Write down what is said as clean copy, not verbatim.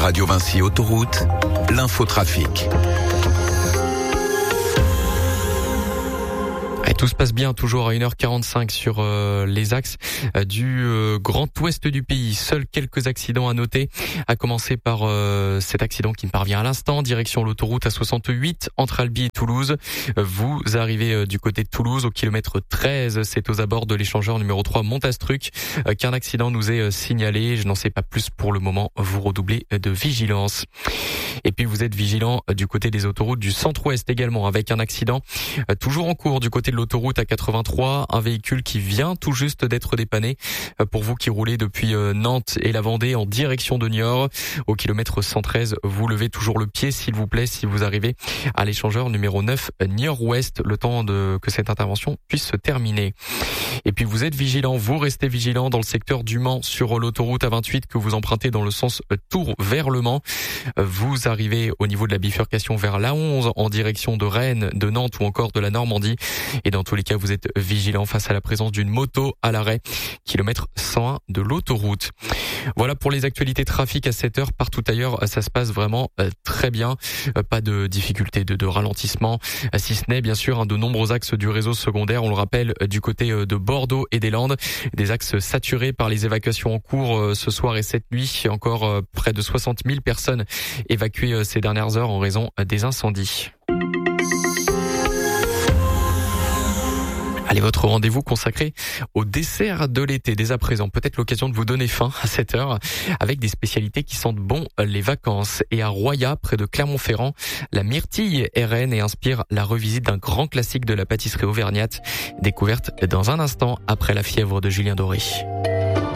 Radio Vinci Autoroute, l'infotrafic. Et tout se passe bien, toujours à 1h45 sur les axes du grand ouest du pays. Seuls quelques accidents à noter, à commencer par cet accident qui me parvient à l'instant, direction l'autoroute A68 entre Albi et Toulouse. Vous arrivez du côté de Toulouse au kilomètre 13, c'est aux abords de l'échangeur numéro 3 Montastruc qu'un accident nous est signalé. Je n'en sais pas plus pour le moment, vous redoublez de vigilance. Et puis vous êtes vigilant du côté des autoroutes du centre-ouest également, avec un accident toujours en cours du côté de l'autoroute A83, un véhicule qui vient tout juste d'être dépanné. Pour vous qui roulez depuis Nantes et la Vendée en direction de Niort, au kilomètre 113, vous levez toujours le pied s'il vous plaît si vous arrivez à l'échangeur numéro 9 Niort-Ouest, le temps que cette intervention puisse se terminer. Et puis vous êtes vigilant, vous restez vigilant dans le secteur du Mans sur l'autoroute A28 que vous empruntez dans le sens Tours vers Le Mans. Vous arrivez au niveau de la bifurcation vers l'A11 en direction de Rennes, de Nantes ou encore de la Normandie. Et dans tous les cas, vous êtes vigilant face à la présence d'une moto à l'arrêt, kilomètre 101 de l'autoroute. Voilà pour les actualités trafic à 7h. Partout ailleurs, ça se passe vraiment très bien. Pas de difficulté de ralentissement, si ce n'est bien sûr de nombreux axes du réseau secondaire. On le rappelle, du côté de Bordeaux et des Landes, des axes saturés par les évacuations en cours ce soir et cette nuit. Encore près de 60 000 personnes évacuées ces dernières heures en raison des incendies. Allez, votre rendez-vous consacré au dessert de l'été. Dès à présent, peut-être l'occasion de vous donner faim à cette heure avec des spécialités qui sentent bon les vacances. Et à Roya, près de Clermont-Ferrand, la myrtille est reine et inspire la revisite d'un grand classique de la pâtisserie auvergnate. Découverte dans un instant après la fièvre de Julien Doré.